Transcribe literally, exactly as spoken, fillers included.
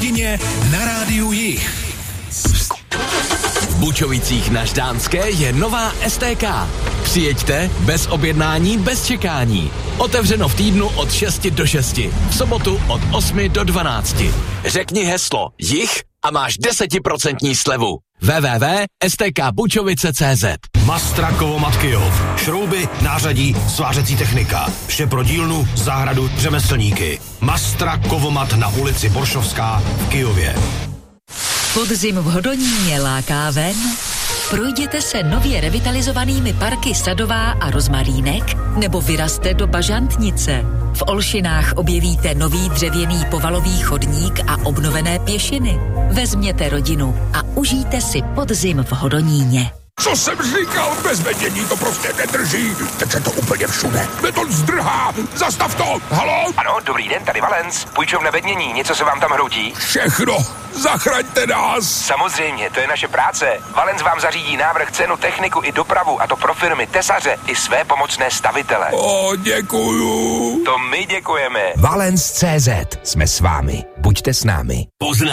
hodině na Rádiu Jih. V Bučovicích na Ždánské je nová S T K. Přijeďte bez objednání, bez čekání. Otevřeno v týdnu od šesti do šesti. V sobotu od osmi do dvanácti. Řekni heslo Jih a máš desetiprocentní slevu. w w w tečka s t k bučovice tečka c z. Mastra Kovomat Kyjov. Šrouby, nářadí, svářecí technika. Vše pro dílnu, zahradu, řemeslníky. Mastra Kovomat na ulici Boršovská v Kyjově. Podzim v Hodoníně láká ven? Projděte se nově revitalizovanými parky Sadová a Rozmarínek nebo vyrazte do Bažantnice. V Olšinách objevíte nový dřevěný povalový chodník a obnovené pěšiny. Vezměte rodinu a užijte si podzim v Hodoníně. Co jsem říkal, bez vedění to prostě nedrží. Teče to úplně všude. Beton zdrhá. Zastav to. Haló? Ano, dobrý den, tady Valens. Půjčovna Vednění, něco se vám tam hroutí? Všechno. Zachraňte nás. Samozřejmě, to je naše práce. Valens vám zařídí návrh, cenu, techniku i dopravu, a to pro firmy, tesaře i své pomocné stavitele. O, děkuju. To my děkujeme. Valens tečka cé zet. Jsme s vámi. Buďte s námi. Pozná